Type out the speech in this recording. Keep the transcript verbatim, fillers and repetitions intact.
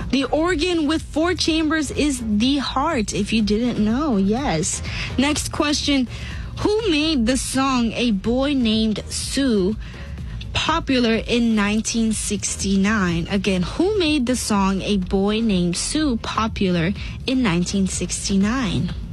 The organ with four chambers is the heart, if you didn't know. Yes. Next question. Who made the song A Boy Named Sue popular in nineteen sixty-nine? Again, who made the song A Boy Named Sue popular in nineteen sixty-nine?